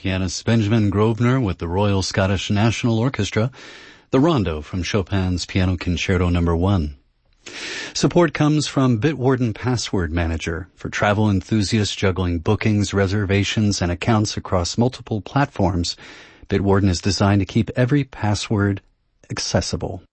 pianist Benjamin Grosvenor with the Royal Scottish National Orchestra, the Rondo from Chopin's Piano Concerto No. 1. Support comes from Bitwarden Password Manager for travel enthusiasts juggling bookings, reservations, and accounts across multiple platforms. Bitwarden is designed to keep every password accessible.